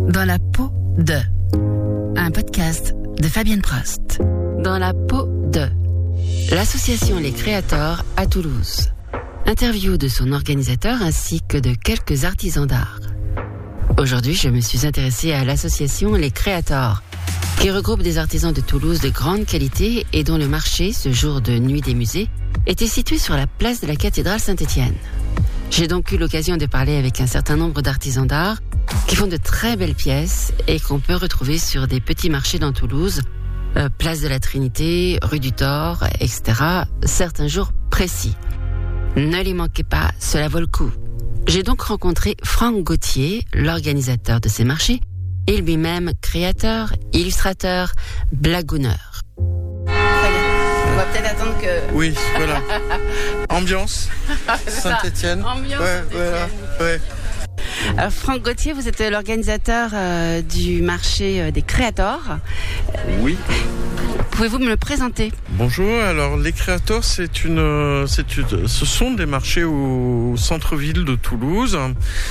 Dans la peau de. Un podcast de Fabienne Prost. Dans la peau de. L'association Les Créators à Toulouse. Interview de son organisateur ainsi que de quelques artisans d'art. Aujourd'hui, je me suis intéressée à l'association Les Créators, qui regroupe des artisans de Toulouse de grande qualité et dont le marché, ce jour de nuit des musées, était situé sur la place de la cathédrale Saint-Étienne. J'ai donc eu l'occasion de parler avec un certain nombre d'artisans d'art qui font de très belles pièces et qu'on peut retrouver sur des petits marchés dans Toulouse, place de la Trinité, rue du Thor, etc., certains jours précis. Ne les manquez pas, cela vaut le coup. J'ai donc rencontré Franck Gauthier, l'organisateur de ces marchés, et lui-même créateur, illustrateur, blagouneur. Très bien. On va peut-être attendre que... Oui, voilà. Ambiance, Saint-Étienne. Ambiance, ouais, Saint-Étienne. Voilà, ouais. Alors, Franck Gauthier, vous êtes l'organisateur du marché des Créators. Oui. Pouvez-vous me le présenter ? Bonjour, alors les Créators, ce sont des marchés au centre-ville de Toulouse,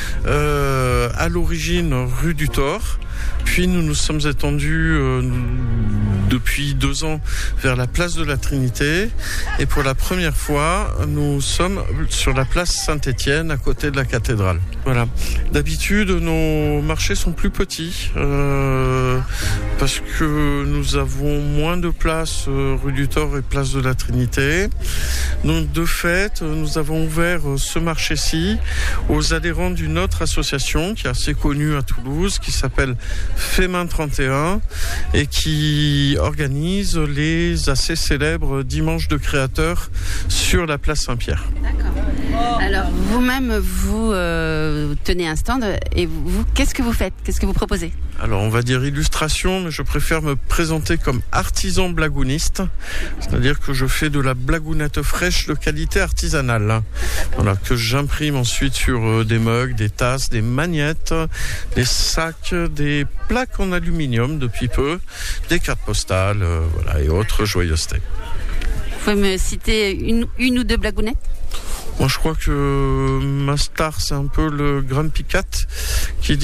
à l'origine rue du Thor. Puis nous nous sommes étendus depuis 2 ans vers la place de la Trinité. Et pour la première fois, nous sommes sur la place Saint-Étienne, à côté de la cathédrale. Voilà. D'habitude, nos marchés sont plus petits, parce que nous avons moins de place rue du Thor et place de la Trinité. Donc de fait, nous avons ouvert ce marché-ci aux adhérents d'une autre association qui est assez connue à Toulouse, qui s'appelle Femin 31 et qui organise les assez célèbres dimanches de créateurs sur la place Saint-Pierre. D'accord. Alors vous-même, vous tenez un stand et vous, qu'est-ce que vous faites ? Qu'est-ce que vous proposez ? Alors on va dire illustration, mais je préfère me présenter comme artisan blagouniste, c'est-à-dire que je fais de la blagounette fraîche de qualité artisanale, voilà, que j'imprime ensuite sur des mugs, des tasses, des magnettes, des sacs, des plaques en aluminium depuis peu, des cartes postales, voilà, et autres joyeusetés. Vous pouvez me citer une ou deux blagounettes ? Moi, je crois que ma star, c'est un peu le Grumpy Cat qui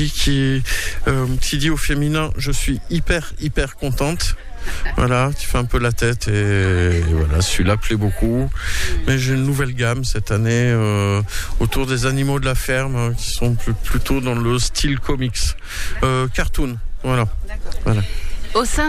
dit au féminin, je suis hyper contente. Voilà, qui fait un peu la tête et voilà, celui-là plaît beaucoup. Mais j'ai une nouvelle gamme cette année autour des animaux de la ferme qui sont plutôt dans le style comics, cartoon. Voilà. D'accord. Voilà. Au sein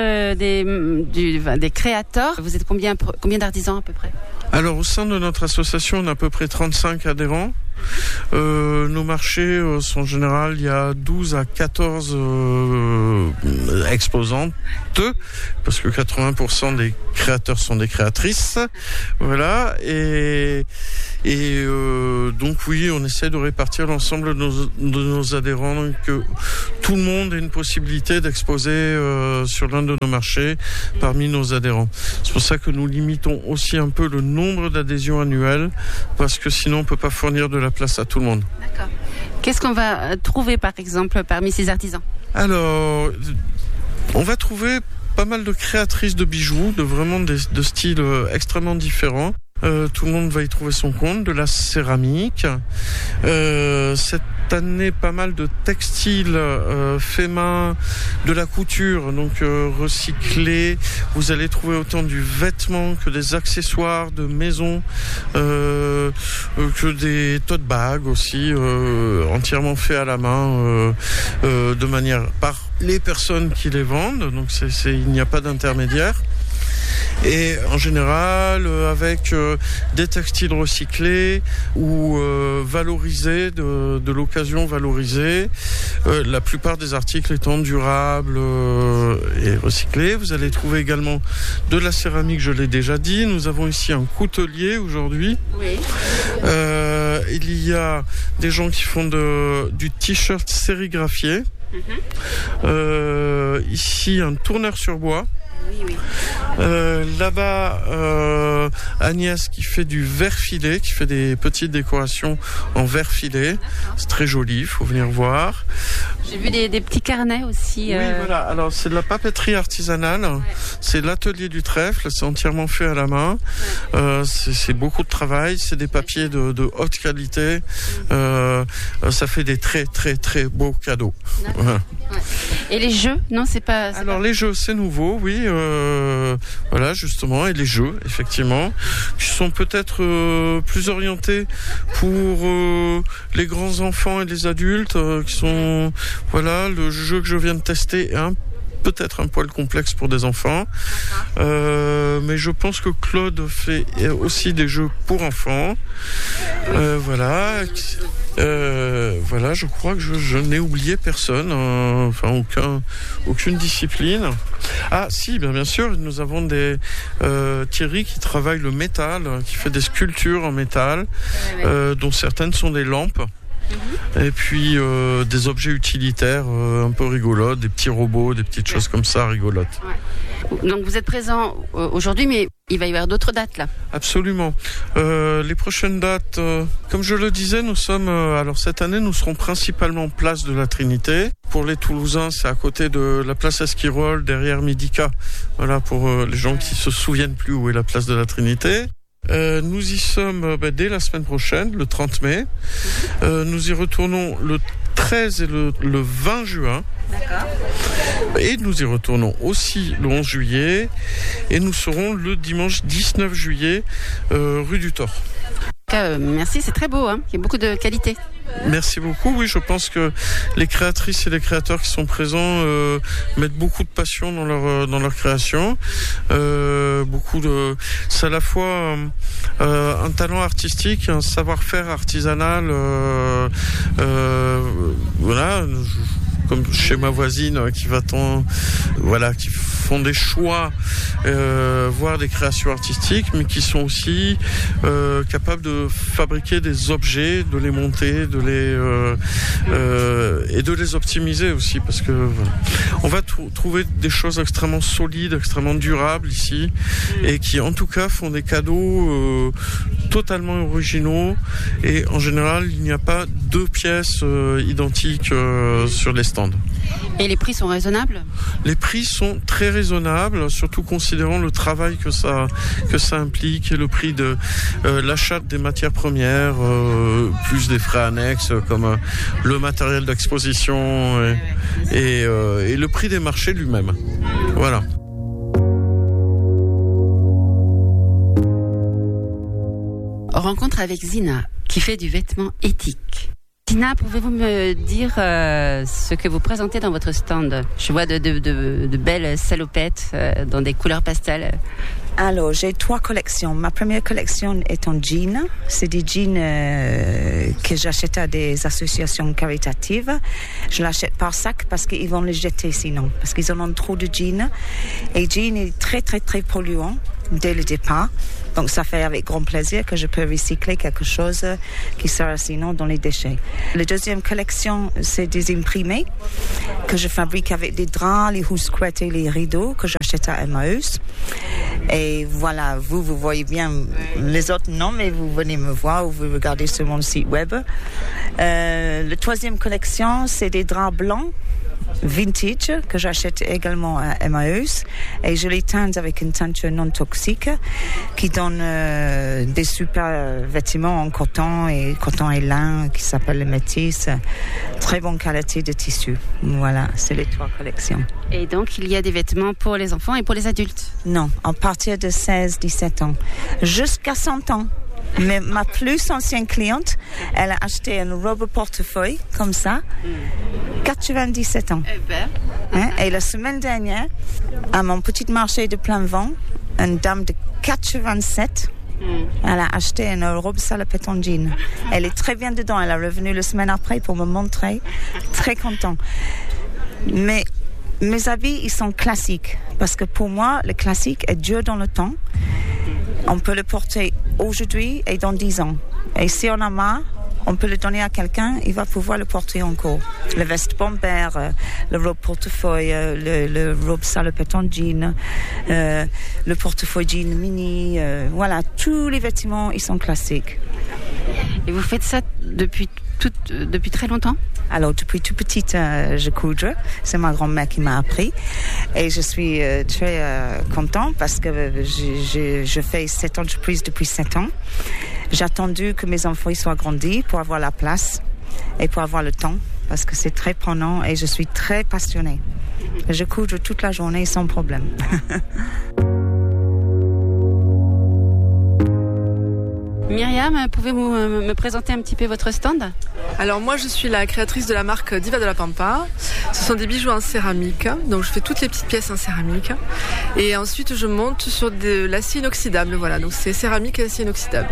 des créateurs, vous êtes combien d'artisans à peu près ? Alors au sein de notre association, on a à peu près 35 adhérents. Nos marchés sont en général, il y a 12 à 14 exposantes, parce que 80% des créateurs sont des créatrices. Voilà, et donc oui, on essaie de répartir l'ensemble de nos adhérents, que tout le monde ait une possibilité d'exposer sur l'un de nos marchés parmi nos adhérents. C'est pour ça que nous limitons aussi un peu le nombre d'adhésions annuelles, parce que sinon on peut pas fournir de la place à tout le monde. D'accord. Qu'est-ce qu'on va trouver par exemple parmi ces artisans ? Alors, on va trouver pas mal de créatrices de bijoux, de styles extrêmement différents. Tout le monde va y trouver son compte, de la céramique. Cette année, pas mal de textiles fait main, de la couture, donc recyclé. Vous allez trouver autant du vêtement que des accessoires de maison, que des tote bags aussi, entièrement faits à la main, de manière par les personnes qui les vendent. Donc il n'y a pas d'intermédiaire. Et en général avec des textiles recyclés ou valorisés, de l'occasion valorisée, la plupart des articles étant durables et recyclés. Vous allez trouver également de la céramique, je l'ai déjà dit. Nous avons ici un coutelier aujourd'hui. Oui. Il y a des gens qui font du t-shirt sérigraphié. Ici un tourneur sur bois. Oui. Là-bas, Agnès qui fait du verre filé, qui fait des petites décorations en verre filé. C'est très joli, il faut venir voir. J'ai vu des petits carnets aussi. Oui, voilà. Alors, c'est de la papeterie artisanale. Ouais. C'est l'atelier du trèfle. C'est entièrement fait à la main. Ouais. C'est beaucoup de travail. C'est des papiers de haute qualité. Ça fait des très, très, très beaux cadeaux. Voilà. Ouais. Et les jeux, non, c'est pas... Alors, les jeux, c'est nouveau, oui. Voilà, justement. Et les jeux, effectivement, qui sont peut-être plus orientés pour les grands enfants et les adultes, qui sont... Voilà, le jeu que je viens de tester est peut-être un poil complexe pour des enfants. Mais je pense que Claude fait aussi des jeux pour enfants. Voilà. Voilà, je crois que je n'ai oublié personne, enfin aucune discipline. Ah si, bien sûr, nous avons Thierry qui travaille le métal, qui fait des sculptures en métal, dont certaines sont des lampes. Et puis des objets utilitaires un peu rigolotes, des petits robots, des petites choses comme ça rigolotes. Ouais. Donc vous êtes présent aujourd'hui, mais il va y avoir d'autres dates là. Absolument. Les prochaines dates, comme je le disais, nous sommes... alors cette année, nous serons principalement place de la Trinité. Pour les Toulousains, c'est à côté de la place Esquirol, derrière Médica. Voilà, pour les gens qui se souviennent plus où est la place de la Trinité. Nous y sommes dès la semaine prochaine, le 30 mai. Nous y retournons le 13 et le 20 juin. D'accord. Et nous y retournons aussi le 11 juillet. Et nous serons le dimanche 19 juillet, rue du Thor. Merci, c'est très beau, hein. Il y a beaucoup de qualité. Merci beaucoup. Oui, je pense que les créatrices et les créateurs qui sont présents mettent beaucoup de passion dans leur création. C'est à la fois un talent artistique, un savoir-faire artisanal. Voilà. Comme chez ma voisine qui qui font des choix, voire des créations artistiques, mais qui sont aussi capables de fabriquer des objets, de les monter, et de les optimiser aussi, parce que on va trouver des choses extrêmement solides, extrêmement durables ici, et qui en tout cas font des cadeaux totalement originaux. Et en général, il n'y a pas deux pièces identiques sur les stands. Et les prix sont raisonnables ? Les prix sont très raisonnables, surtout considérant le travail que ça implique et le prix de l'achat des matières premières, plus des frais annexes comme le matériel d'exposition et le prix des marchés lui-même. Voilà. Rencontre avec Zina, qui fait du vêtement éthique. Zina, pouvez-vous me dire ce que vous présentez dans votre stand ? Je vois de belles salopettes dans des couleurs pastel. Alors, j'ai 3 collections. Ma première collection est en jeans. C'est des jeans que j'achète à des associations caritatives. Je l'achète par sac parce qu'ils vont les jeter sinon, parce qu'ils en ont trop de jeans. Et jeans est très, très, très polluant dès le départ. Donc, ça fait avec grand plaisir que je peux recycler quelque chose qui sera sinon dans les déchets. La deuxième collection, c'est des imprimés que je fabrique avec des draps, les housses couettes et les rideaux que j'achète à Emmaüs. Et voilà, vous voyez bien, les autres non, mais vous venez me voir ou vous regardez sur mon site web. La troisième collection, c'est des draps blancs vintage que j'achète également à Emmaüs et je les teins avec une teinture non toxique qui donne des super vêtements en coton et lin qui s'appelle le métis, très bonne qualité de tissu. Voilà, c'est les 3 collections. Et donc il y a des vêtements pour les enfants et pour les adultes ? Non, à partir de 16-17 ans jusqu'à 100 ans. Mais ma plus ancienne cliente, elle a acheté une robe portefeuille comme ça, 97 ans. Et la semaine dernière, à mon petit marché de plein vent, une dame de 87, elle a acheté une robe salopette en jean. Elle est très bien dedans. Elle est revenue la semaine après pour me montrer. Très content. Mais mes habits, ils sont classiques. Parce que pour moi, le classique est dur dans le temps. On peut le porter aujourd'hui et dans 10 ans. Et si on a marre, on peut le donner à quelqu'un, il va pouvoir le porter encore. Le veste bomber, le robe portefeuille, le robe salopette en jean, le portefeuille jean mini, voilà, tous les vêtements, ils sont classiques. Et vous faites ça depuis depuis très longtemps? Alors, depuis tout petite, je coudre. C'est ma grand-mère qui m'a appris. Et je suis très contente parce que je fais cette entreprise depuis 7 ans. J'ai attendu que mes enfants soient grandis pour avoir la place et pour avoir le temps parce que c'est très prenant et je suis très passionnée. Je coudre toute la journée sans problème. Myriam, pouvez-vous me présenter un petit peu votre stand? Alors moi je suis la créatrice de la marque Diva de la Pampa. Ce sont des bijoux en céramique, donc je fais toutes les petites pièces en céramique et ensuite je monte sur de l'acier inoxydable, voilà, donc c'est céramique et acier inoxydable.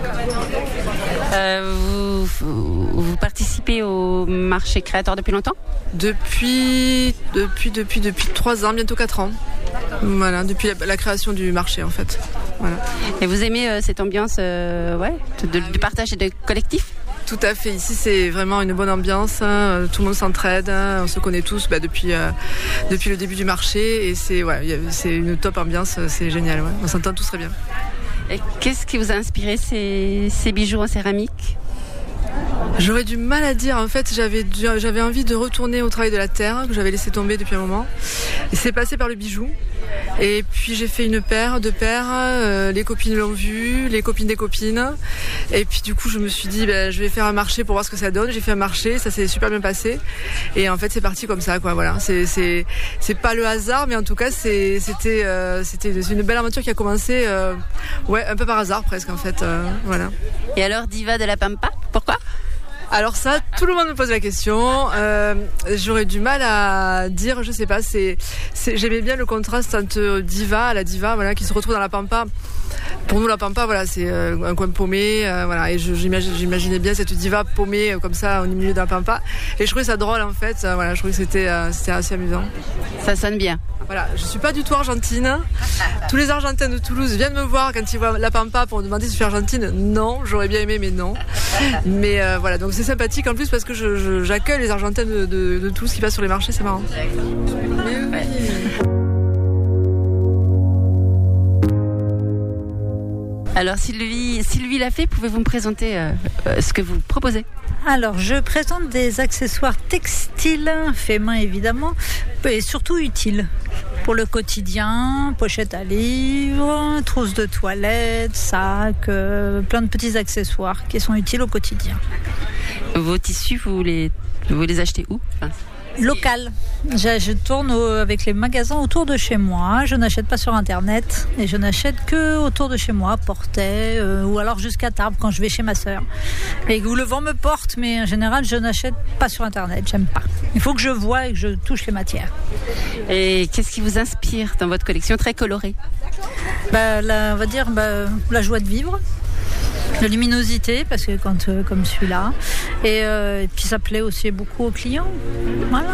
Vous participez au marché créateur depuis longtemps? Depuis 3 ans, bientôt 4 ans. Voilà, depuis la création du marché en fait. Voilà. Et vous aimez cette ambiance du partage et de collectif? Tout à fait, ici c'est vraiment une bonne ambiance, tout le monde s'entraide, on se connaît tous depuis le début du marché et c'est une top ambiance, c'est génial, on s'entend tous très bien. Et qu'est-ce qui vous a inspiré ces bijoux en céramique? J'aurais du mal à dire, en fait j'avais envie de retourner au travail de la terre que j'avais laissé tomber depuis un moment et c'est passé par le bijou. Et puis j'ai fait une paire, 2 paires, les copines l'ont vu, les copines des copines. Et puis du coup je me suis dit je vais faire un marché pour voir ce que ça donne. J'ai fait un marché, ça s'est super bien passé. Et en fait c'est parti comme ça quoi. Voilà, c'est pas le hasard, mais en tout cas c'était une belle aventure qui a commencé un peu par hasard presque en fait. Voilà. Et alors Diva de la Pampa, pourquoi? Alors ça, tout le monde me pose la question. J'aurais du mal à dire, je sais pas. J'aimais bien le contraste entre la diva, voilà, qui se retrouve dans la Pampa. Pour nous, la Pampa, voilà, c'est un coin paumé, voilà. Et j'imaginais bien cette diva paumée comme ça au milieu de la Pampa. Et je trouvais ça drôle en fait. Voilà, je trouvais que c'était assez amusant. Ça sonne bien. Voilà, je suis pas du tout argentine. Tous les Argentins de Toulouse viennent me voir quand ils voient la Pampa pour me demander si je suis argentine. Non, j'aurais bien aimé, mais non. Mais voilà, donc c'est sympathique en plus parce que j'accueille les Argentins de Toulouse qui passent sur les marchés, c'est marrant. Ouais. Alors Sylvie Lafay, pouvez-vous me présenter ce que vous proposez? Alors, je présente des accessoires textiles, faits main évidemment, et surtout utiles pour le quotidien, pochettes à livres, trousses de toilette, sacs, plein de petits accessoires qui sont utiles au quotidien. Vos tissus, vous les achetez où? Local. Je tourne avec les magasins autour de chez moi. Je n'achète pas sur Internet et je n'achète que autour de chez moi, Portet ou alors jusqu'à Tarbes quand je vais chez ma sœur. Et où le vent me porte, mais en général, je n'achète pas sur Internet. J'aime pas. Il faut que je voie et que je touche les matières. Et qu'est-ce qui vous inspire dans votre collection très colorée? On va dire la joie de vivre. La luminosité, parce que comme celui-là, et puis ça plaît aussi beaucoup aux clients. Voilà.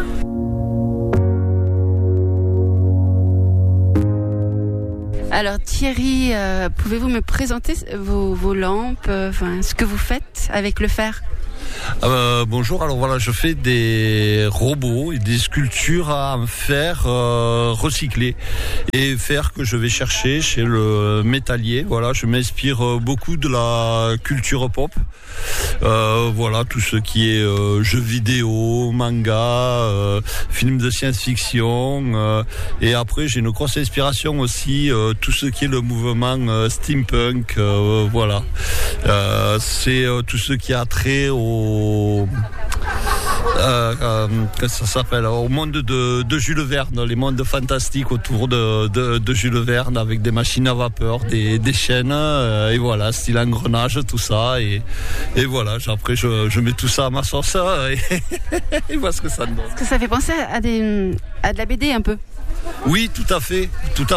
Alors Thierry, pouvez-vous me présenter vos lampes, ce que vous faites avec le fer? Bonjour, alors voilà, je fais des robots et des sculptures en fer recyclé et fer que je vais chercher chez le métallier. Voilà, je m'inspire beaucoup de la culture pop. Voilà, tout ce qui est jeux vidéo, manga, films de science-fiction. Et après, j'ai une grosse inspiration aussi, tout ce qui est le mouvement steampunk. Voilà, c'est tout ce qui a trait ça s'appelle au monde de Jules Verne, les mondes fantastiques autour de Jules Verne avec des machines à vapeur, des chaînes et voilà, style engrenage, tout ça et voilà, après je mets tout ça à ma sauce et voir ce que ça donne. Est-ce que ça fait penser à de la BD un peu? Oui, tout à fait.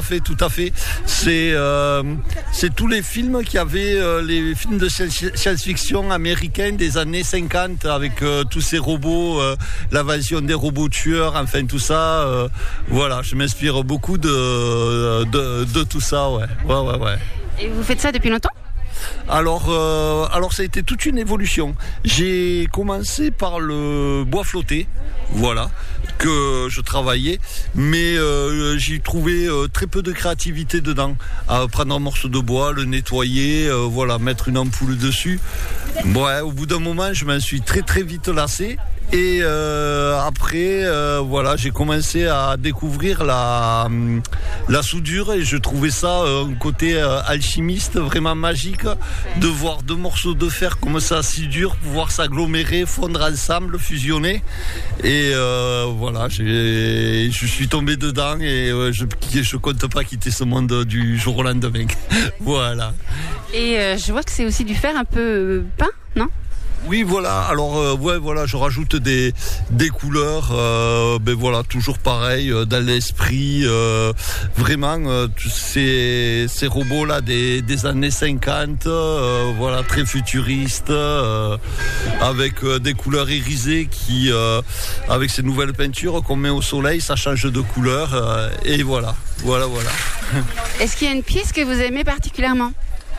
C'est tous les films qu'il y avait, les films de science-fiction américains des années 50 avec tous ces robots, l'invasion des robots tueurs, enfin tout ça. Voilà, je m'inspire beaucoup de tout ça, ouais. Et vous faites ça depuis longtemps? Alors ça a été toute une évolution. J'ai commencé par le bois flotté, voilà, que je travaillais, mais j'ai trouvé très peu de créativité dedans. À prendre un morceau de bois, le nettoyer, voilà, mettre une ampoule dessus. Ouais, au bout d'un moment, je m'en suis très très vite lassé. Et après, voilà, j'ai commencé à découvrir la soudure et je trouvais ça un côté alchimiste vraiment magique de voir deux morceaux de fer comme ça si durs pouvoir s'agglomérer, fondre ensemble, fusionner. Et voilà, je suis tombé dedans et je compte pas quitter ce monde du jour au lendemain. Voilà. Et je vois que c'est aussi du fer un peu peint, non ? Oui, voilà. Alors, voilà, je rajoute des couleurs. Voilà, toujours pareil dans l'esprit. Vraiment, ces robots là des années 50, voilà, très futuristes, avec des couleurs irisées qui, avec ces nouvelles peintures qu'on met au soleil, ça change de couleur. Et voilà. Est-ce qu'il y a une pièce que vous aimez particulièrement ?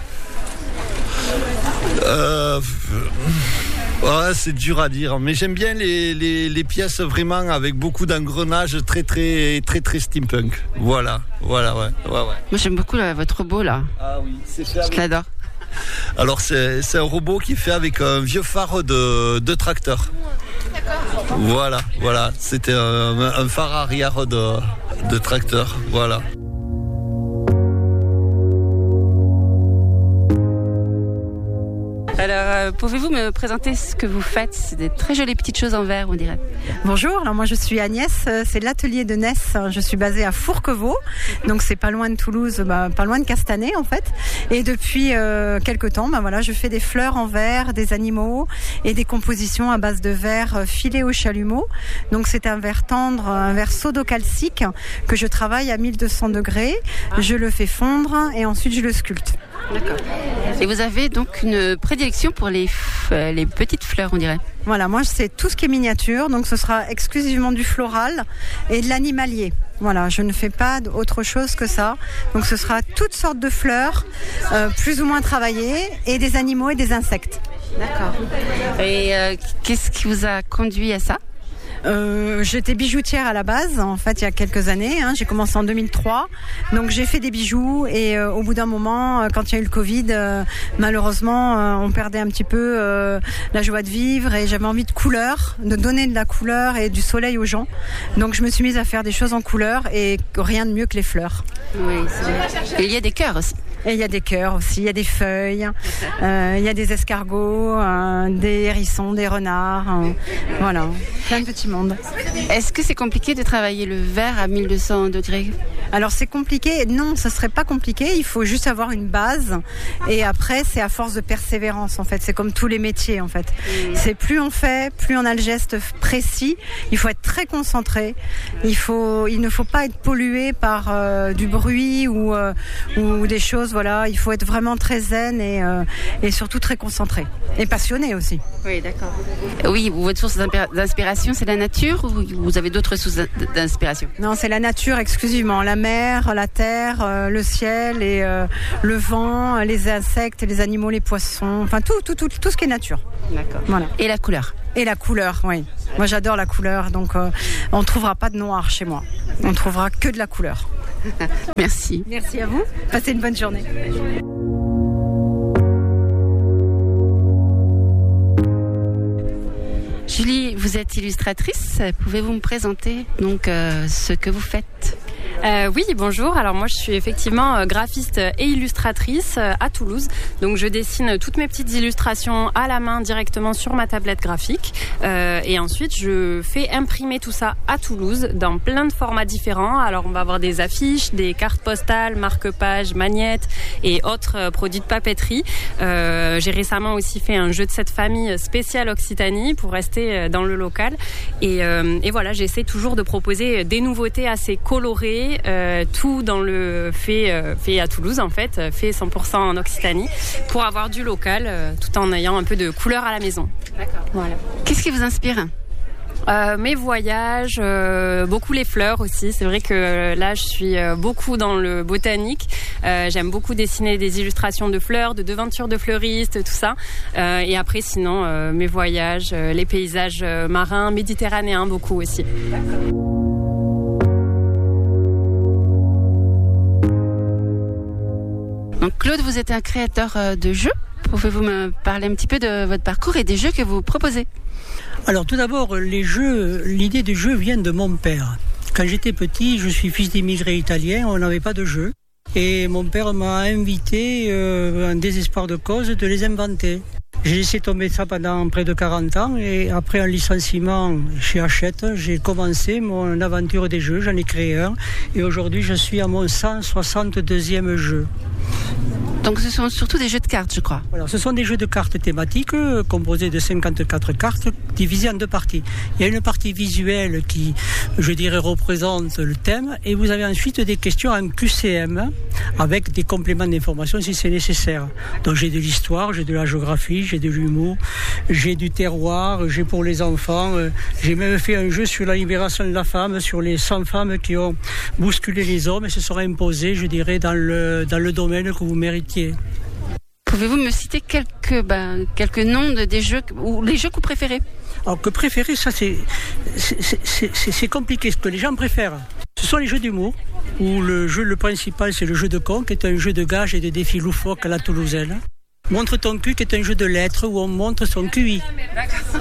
Ouais, c'est dur à dire, mais j'aime bien les pièces vraiment avec beaucoup d'engrenages très très très très steampunk. Voilà, ouais. Moi j'aime beaucoup votre robot là. Ah oui, c'est fait. Je l'adore. Alors c'est un robot qui est fait avec un vieux phare de tracteur. D'accord. Voilà, c'était un phare arrière de tracteur. Voilà. Alors, pouvez-vous me présenter ce que vous faites ? C'est des très jolies petites choses en verre, on dirait. Bonjour, alors moi je suis Agnès, c'est l'atelier de Ness. Je suis basée à Fourquevaux, donc c'est pas loin de Toulouse, pas loin de Castanet en fait. Et depuis quelques temps, voilà, je fais des fleurs en verre, des animaux et des compositions à base de verre filé au chalumeau. Donc c'est un verre tendre, un verre sodocalcique que je travaille à 1200 degrés. Je le fais fondre et ensuite je le sculpte. D'accord. Et vous avez donc une prédilection pour les petites fleurs, on dirait. Voilà, moi c'est tout ce qui est miniature, donc ce sera exclusivement du floral et de l'animalier. Voilà, je ne fais pas autre chose que ça. Donc ce sera toutes sortes de fleurs, plus ou moins travaillées, et des animaux et des insectes. D'accord. Et qu'est-ce qui vous a conduit à ça ? J'étais bijoutière à la base, en fait, il y a quelques années. J'ai commencé en 2003. Donc, j'ai fait des bijoux et au bout d'un moment, quand il y a eu le Covid, malheureusement, on perdait un petit peu la joie de vivre et j'avais envie de couleur, de donner de la couleur et du soleil aux gens. Donc, je me suis mise à faire des choses en couleur et rien de mieux que les fleurs. Oui, c'est vrai. Et il y a des cœurs aussi. Et il y a des cœurs aussi, il y a des feuilles, il y a des escargots, des hérissons, des renards, voilà, plein de petits mondes. Est-ce que c'est compliqué de travailler le verre à 1200 degrés ? Alors c'est compliqué, non, ce serait pas compliqué, il faut juste avoir une base et après c'est à force de persévérance en fait, c'est comme tous les métiers en fait. C'est plus on fait, plus on a le geste précis, il faut être très concentré, il ne faut pas être pollué par du bruit ou des choses, voilà, il faut être vraiment très zen et surtout très concentré et passionné aussi. Oui, d'accord. Oui, votre source d'inspiration c'est la nature ou vous avez d'autres sources d'inspiration ? Non, c'est la nature exclusivement, la mer, la terre, le ciel et le vent, les insectes, les animaux, les poissons, enfin tout ce qui est nature. D'accord. Voilà. Et la couleur ? Et la couleur, oui. Moi j'adore la couleur, donc on ne trouvera pas de noir chez moi. On ne trouvera que de la couleur. Merci. Merci à vous. Passez une bonne journée. Julie, vous êtes illustratrice. Pouvez-vous me présenter donc ce que vous faites ? Oui, bonjour. Alors moi, je suis effectivement graphiste et illustratrice à Toulouse. Donc je dessine toutes mes petites illustrations à la main directement sur ma tablette graphique. Et ensuite, je fais imprimer tout ça à Toulouse dans plein de formats différents. Alors on va avoir des affiches, des cartes postales, marque-pages, magnettes et autres produits de papeterie. J'ai récemment aussi fait un jeu de cette famille spécial Occitanie pour rester dans le local. Et voilà, j'essaie toujours de proposer des nouveautés assez colorées. Tout dans le fait à Toulouse en fait, fait 100% en Occitanie pour avoir du local tout en ayant un peu de couleur à la maison. D'accord. Voilà. Qu'est-ce qui vous inspire ? Mes voyages, beaucoup les fleurs aussi. C'est vrai que là, je suis beaucoup dans le botanique. J'aime beaucoup dessiner des illustrations de fleurs, de devantures de fleuristes, tout ça. Et après, sinon, mes voyages, les paysages marins, méditerranéens, beaucoup aussi. Donc Claude, vous êtes un créateur de jeux. Pouvez-vous me parler un petit peu de votre parcours et des jeux que vous proposez ? Alors tout d'abord, l'idée des jeux vient de mon père. Quand j'étais petit, je suis fils d'immigrés italiens, on n'avait pas de jeux. Et mon père m'a invité, en désespoir de cause, de les inventer. J'ai laissé tomber ça pendant près de 40 ans et après un licenciement chez Hachette, j'ai commencé mon aventure des jeux, j'en ai créé un et aujourd'hui je suis à mon 162e jeu. Donc ce sont surtout des jeux de cartes, je crois. Voilà, ce sont des jeux de cartes thématiques composés de 54 cartes divisées en 2 parties. Il y a une partie visuelle qui, je dirais, représente le thème et vous avez ensuite des questions en QCM avec des compléments d'information si c'est nécessaire. Donc j'ai de l'histoire, j'ai de la géographie, j'ai de l'humour, j'ai du terroir, j'ai pour les enfants. J'ai même fait un jeu sur la libération de la femme, sur les 100 femmes qui ont bousculé les hommes et se sont imposées, je dirais, dans le domaine que vous méritez. Pouvez-vous me citer quelques noms des jeux ou les jeux que vous préférez ? Alors que préférer, ça c'est compliqué. Ce que les gens préfèrent, ce sont les jeux d'humour, où le principal c'est le jeu de con, qui est un jeu de gages et de défis loufoques à la toulousaine. Montre ton cul, qui est un jeu de lettres où on montre son QI. D'accord ?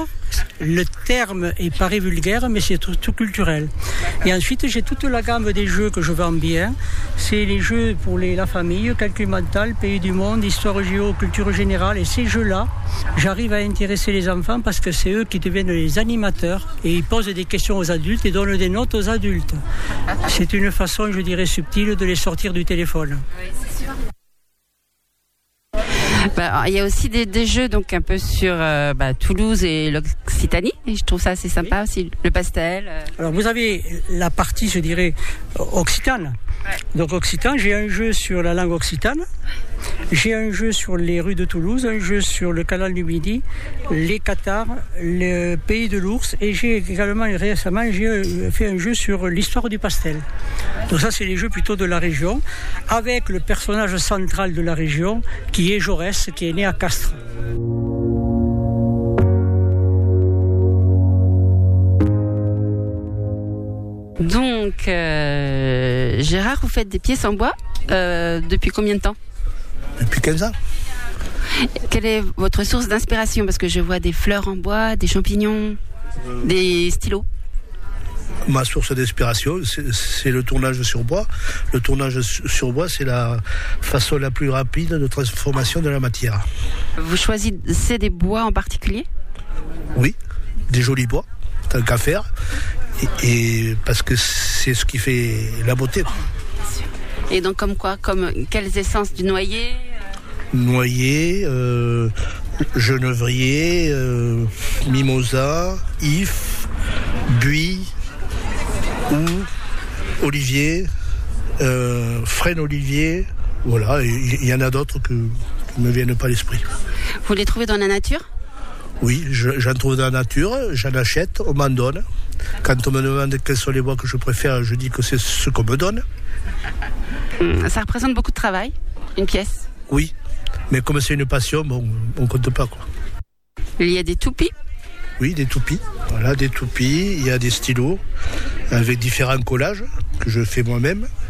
Le terme est paraît vulgaire, mais c'est tout culturel. Et ensuite, j'ai toute la gamme des jeux que je vends bien. C'est les jeux pour la famille, calcul mental, pays du monde, histoire géo, culture générale. Et ces jeux-là, j'arrive à intéresser les enfants parce que c'est eux qui deviennent les animateurs et ils posent des questions aux adultes et donnent des notes aux adultes. C'est une façon, je dirais, subtile de les sortir du téléphone. Oui, c'est sûr. Il y a aussi des jeux donc un peu sur Toulouse et l'Occitanie et je trouve ça assez sympa aussi, le pastel. Alors vous avez la partie, je dirais, occitane. Ouais. Donc occitan, j'ai un jeu sur la langue occitane, j'ai un jeu sur les rues de Toulouse, un jeu sur le canal du Midi, les Cathares, le pays de l'ours et j'ai également récemment fait un jeu sur l'histoire du pastel. Donc ça c'est les jeux plutôt de la région avec le personnage central de la région qui est Jaurès, qui est né à Castres. Donc, Gérard, vous faites des pièces en bois depuis combien de temps ? Depuis 15 ans. Quelle est votre source d'inspiration ? Parce que je vois des fleurs en bois, des champignons, des stylos. Ma source d'inspiration, c'est le tournage sur bois. Le tournage sur bois, c'est la façon la plus rapide de transformation de la matière. Vous choisissez des bois en particulier ? Oui, des jolis bois, tant qu'à faire. Et parce que c'est ce qui fait la beauté. Et donc comme quoi ? Comme quelles essences ? Du noyer ? Noyer, genévrier, mimosa, if, buis, ou olivier, frêne olivier. Voilà, il y en a d'autres qui ne me viennent pas à l'esprit. Vous les trouvez dans la nature ? Oui, j'en trouve dans la nature, j'en achète, on m'en donne. Quand on me demande quels sont les bois que je préfère, je dis que c'est ce qu'on me donne. Ça représente beaucoup de travail, une pièce ? Oui, mais comme c'est une passion, bon, on ne compte pas, quoi. Il y a des toupies ? Oui, des toupies. Voilà, des toupies, il y a des stylos avec différents collages que je fais moi-même.